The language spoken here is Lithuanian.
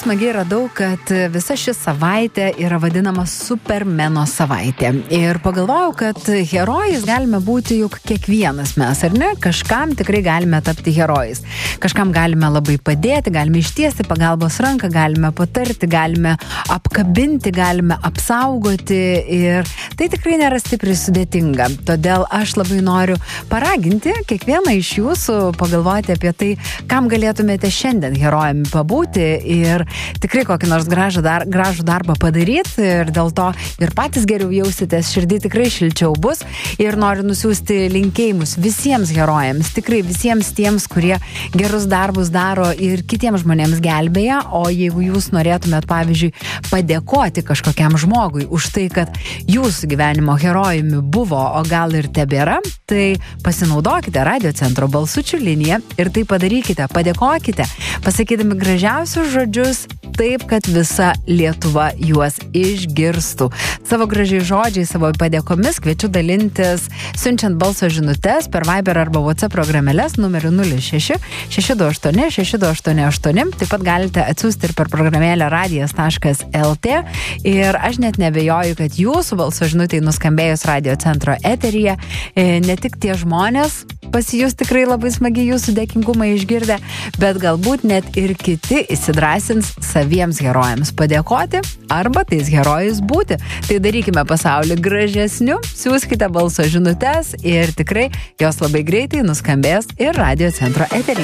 smagiai radau, kad visa ši savaitė yra vadinama Supermeno savaitė. Ir pagalvojau, kad herojais galime būti juk kiekvienas mes, ar ne? Kažkam tikrai galime tapti herojais. Kažkam galime labai padėti, galime ištiesti pagalbos ranką, galime patarti, galime apkabinti, galime apsaugoti. Ir tai tikrai nėra stipriai sudėtinga. Todėl aš labai noriu paraginti kiekvieną iš jūsų pagalvoti apie tai, kam galėtumėte šiandien herojami pabūti ir tikrai kokį nors gražų darbą padaryti ir dėl to ir patys geriau jausitės, širdį tikrai šilčiau bus ir noriu nusiųsti linkėjimus visiems herojams, tikrai visiems tiems, kurie gerus darbus daro ir kitiems žmonėms gelbėja, o jeigu jūs norėtumėt, pavyzdžiui, padėkoti kažkokiam žmogui už tai, kad jūsų gyvenimo herojumi buvo, o gal ir tebėra, tai pasinaudokite Radio Centro balsučių liniją ir tai padarykite, padėkokite, pasakydami gražiausius žodžius taip, kad visa Lietuva juos išgirstų. Savo gražiai žodžiai, savo padėkomis kviečiu dalintis, siunčiant balso žinutes per Viber arba WhatsApp programėles numeriu 06 628 6288. Taip pat galite atsiųsti ir per programėlę radijas.lt ir aš net nebejoju, kad jūsų balso žinutei nuskambėjus Radio Centro eteryje ne tik tie žmonės pasijus tikrai labai smagiai jūsų dėkingumą išgirdę, bet galbūt net ir kiti įsidrąsins saviems herojams padėkoti arba tais herojais būti. Tai darykime pasaulį gražesniu, siųskite balso žinutes ir tikrai jos labai greitai nuskambės ir Radio Centro eteryje.